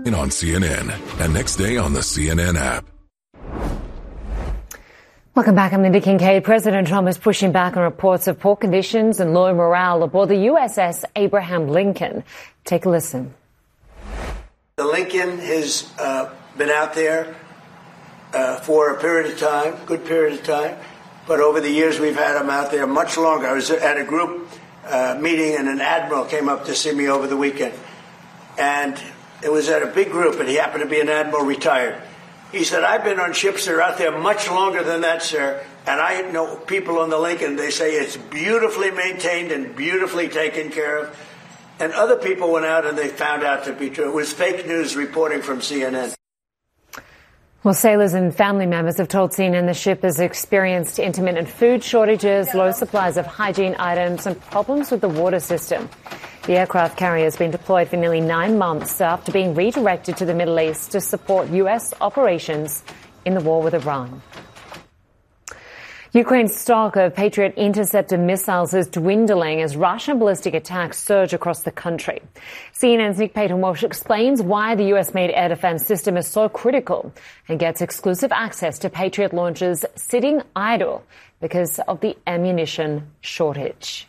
On CNN and next day on the CNN app. Welcome back. I'm Linda Kincaid. President Trump is pushing back on reports of poor conditions and low morale aboard the USS Abraham Lincoln. Take a listen. The Lincoln has been out there for a period of time, good period of time. But over the years, we've had them out there much longer. I was at a group meeting, and an admiral came up to see me over the weekend. And it was at a big group, and he happened to be an admiral retired. He said, I've been on ships that are out there much longer than that, sir. And I know people on the Lincoln, they say it's beautifully maintained and beautifully taken care of. And other people went out and they found out to be true. It was fake news reporting from CNN. Well, sailors and family members have told CNN the ship has experienced intermittent food shortages, low supplies of hygiene items and problems with the water system. The aircraft carrier has been deployed for nearly 9 months after being redirected to the Middle East to support U.S. operations in the war with Iran. Ukraine's stock of Patriot interceptor missiles is dwindling as Russian ballistic attacks surge across the country. CNN's Nick Payton-Walsh explains why the U.S.-made air defense system is so critical and gets exclusive access to Patriot launchers sitting idle because of the ammunition shortage.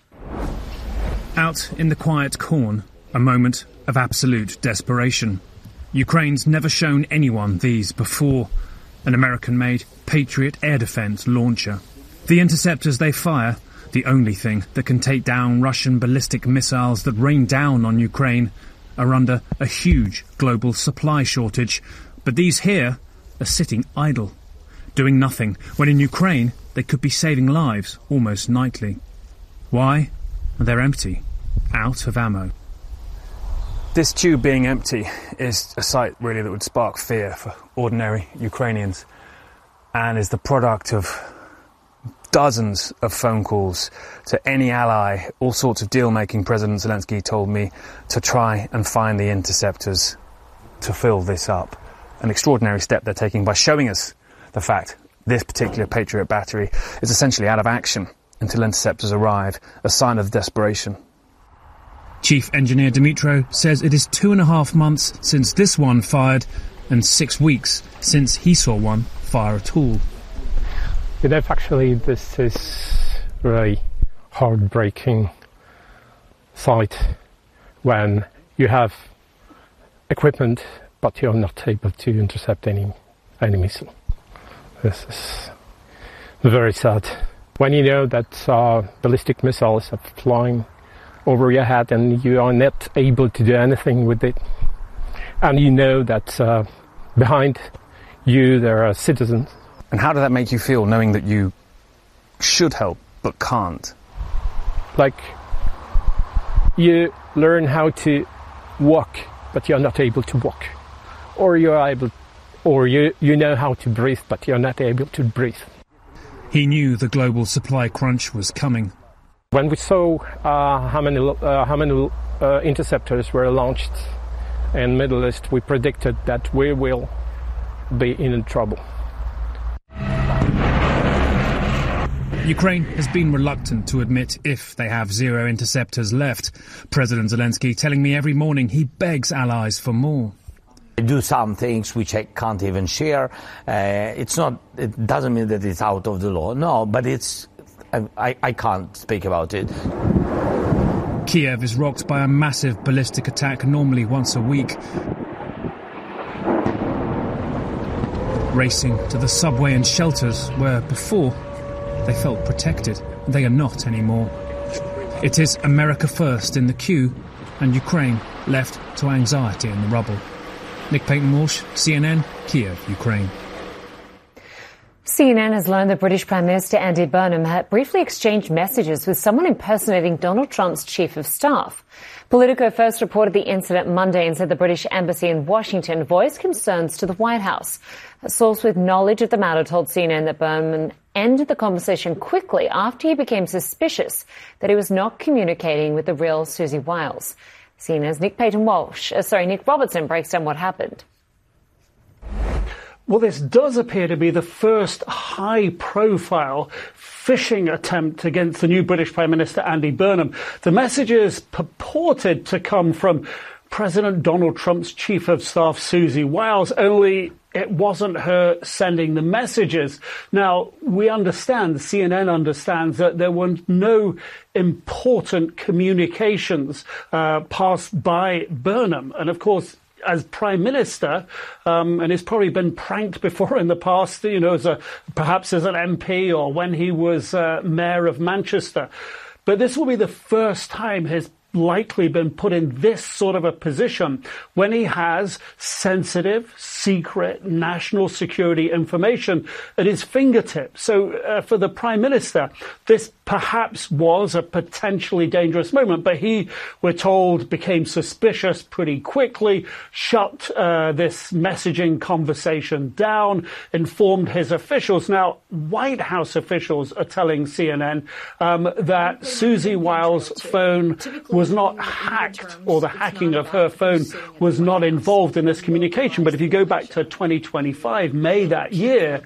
Out in the quiet corn, a moment of absolute desperation. Ukraine's never shown anyone these before. An American-made Patriot air defense launcher. The interceptors they fire, the only thing that can take down Russian ballistic missiles that rain down on Ukraine, are under a huge global supply shortage. But these here are sitting idle, doing nothing, when in Ukraine they could be saving lives almost nightly. Why? They're empty, out of ammo. This tube being empty is a sight really that would spark fear for ordinary Ukrainians, and is the product of dozens of phone calls to any ally, all sorts of deal-making. President Zelensky told me to try and find the interceptors to fill this up. An extraordinary step they're taking by showing us the fact this particular Patriot battery is essentially out of action until interceptors arrive, a sign of desperation. Chief Engineer Dmytro says it is 2.5 months since this one fired and 6 weeks since he saw one fire at all. You know, actually, this is really heartbreaking sight when you have equipment but you're not able to intercept any missile. This is very sad. When you know that ballistic missiles are flying over your head and you are not able to do anything with it, and you know that behind you there are citizens. And how did that make you feel, knowing that you should help but can't? Like you learn how to walk, but you're not able to walk, or you know how to breathe, but you're not able to breathe. He knew the global supply crunch was coming. When we saw how many interceptors were launched in Middle East, we predicted that we will be in trouble. Ukraine has been reluctant to admit if they have 0 interceptors left. President Zelensky telling me every morning he begs allies for more. I do some things which I can't even share. It doesn't mean that it's out of the law. No, but I can't speak about it. Kiev is rocked by a massive ballistic attack normally once a week. Racing to the subway and shelters where before they felt protected. They are not anymore. It is America first in the queue and Ukraine left to anxiety in the rubble. Nick Payton-Walsh, CNN, Kiev, Ukraine. CNN has learned that British Prime Minister Andy Burnham had briefly exchanged messages with someone impersonating Donald Trump's chief of staff. Politico first reported the incident Monday and said the British Embassy in Washington voiced concerns to the White House. A source with knowledge of the matter told CNN that Burnham ended the conversation quickly after he became suspicious that he was not communicating with the real Susie Wiles. CNN's Nick Robertson breaks down what happened. Well, this does appear to be the first high-profile phishing attempt against the new British Prime Minister, Andy Burnham. The messages purported to come from President Donald Trump's chief of staff, Susie Wiles, only it wasn't her sending the messages. Now, we understand, CNN understands, that there were no important communications passed by Burnham. And of course, as Prime Minister, and he's probably been pranked before in the past, you know, perhaps as an MP or when he was Mayor of Manchester. But this will be the first time he's likely been put in this sort of a position when he has sensitive, secret, national security information at his fingertips. So for the Prime Minister, this perhaps was a potentially dangerous moment, but he, we're told, became suspicious pretty quickly, shut this messaging conversation down, informed his officials. Now, White House officials are telling CNN that Susie Wiles' phone was not hacked, or the hacking of her phone was not involved in this communication. But if you go back to 2025, May that year,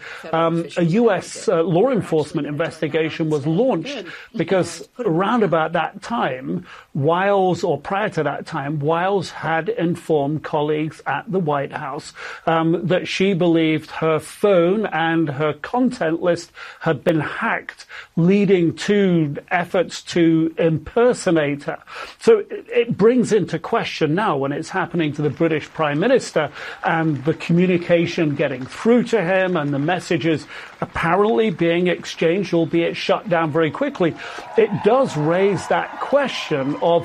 a US law enforcement investigation was launched because around about that time, Wiles, or prior to that time, Wiles had informed colleagues at the White House that she believed her phone and her content list had been hacked, leading to efforts to impersonate her. So it brings into question now, when it's happening to the British Prime Minister and the communication getting through to him and the messages apparently being exchanged, albeit shut down very quickly, it does raise that question of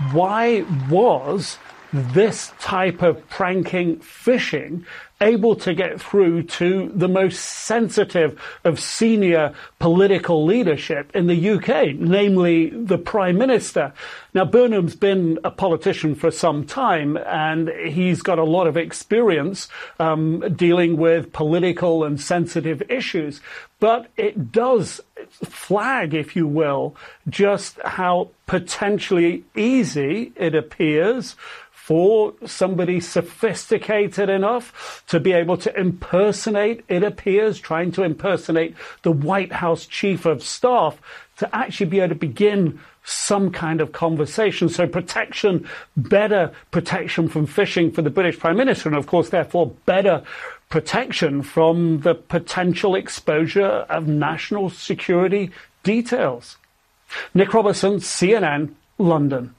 why was this type of pranking, phishing, able to get through to the most sensitive of senior political leadership in the UK, namely the Prime Minister. Now, Burnham's been a politician for some time, and he's got a lot of experience dealing with political and sensitive issues. But it does flag, if you will, just how potentially easy it appears for somebody sophisticated enough to be able to impersonate, it appears, trying to impersonate the White House chief of staff, to actually be able to begin some kind of conversation. So protection, better protection from phishing for the British Prime Minister, and of course, therefore, better protection from the potential exposure of national security details. Nick Robertson, CNN, London.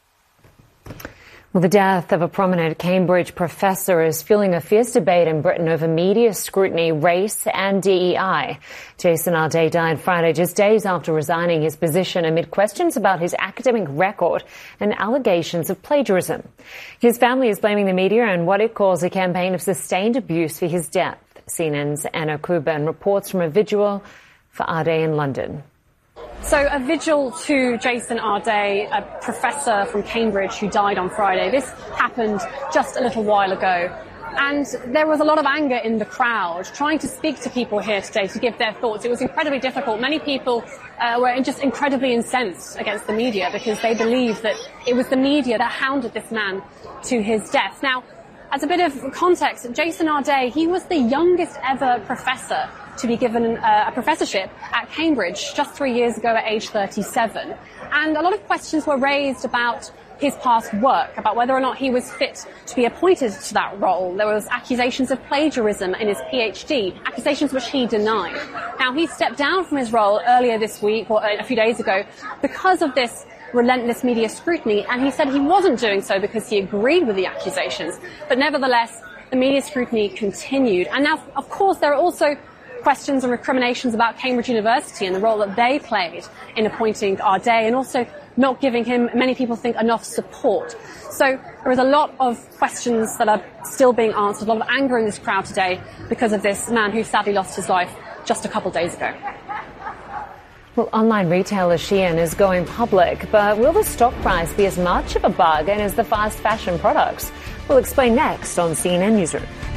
Well, the death of a prominent Cambridge professor is fueling a fierce debate in Britain over media scrutiny, race and DEI. Jason Arday died Friday, just days after resigning his position amid questions about his academic record and allegations of plagiarism. His family is blaming the media and what it calls a campaign of sustained abuse for his death. CNN's Anna Kuban reports from a vigil for Arday in London. So a vigil to Jason Arday, a professor from Cambridge who died on Friday. This happened just a little while ago. And there was a lot of anger in the crowd trying to speak to people here today to give their thoughts. It was incredibly difficult. Many people were just incredibly incensed against the media because they believe that it was the media that hounded this man to his death. Now, as a bit of context, Jason Arday, he was the youngest ever professor to be given a professorship at Cambridge just 3 years ago at age 37. And a lot of questions were raised about his past work, about whether or not he was fit to be appointed to that role. There was accusations of plagiarism in his PhD, accusations which he denied. Now, he stepped down from his role earlier this week, or a few days ago, because of this relentless media scrutiny, and he said he wasn't doing so because he agreed with the accusations. But nevertheless, the media scrutiny continued. And now, of course, there are also questions and recriminations about Cambridge University and the role that they played in appointing Arday, and also not giving him, many people think, enough support. So there is a lot of questions that are still being answered, a lot of anger in this crowd today because of this man who sadly lost his life just a couple of days ago. Well, online retailer Shein is going public, but will the stock price be as much of a bargain as the fast fashion products? We'll explain next on CNN Newsroom.